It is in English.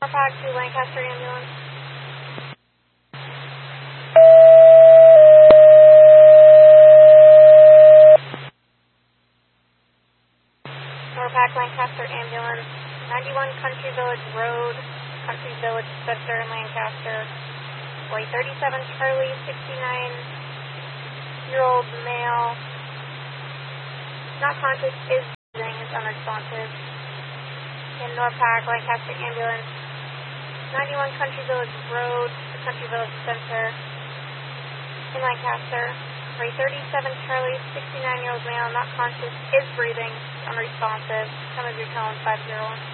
Pack to Lancaster ambulance. Norpac Lancaster ambulance, 91 Country Village Road, Country Village Center in Lancaster. Boy 37 Charlie, 69-year-old male, not conscious, is breathing, is unresponsive. In Norpac Lancaster ambulance, 91 Country Village Road, Country Village Center in Lancaster. Ray 37 Charlie, 69-year-old male, not conscious, is breathing, unresponsive. Come as your tone, 501.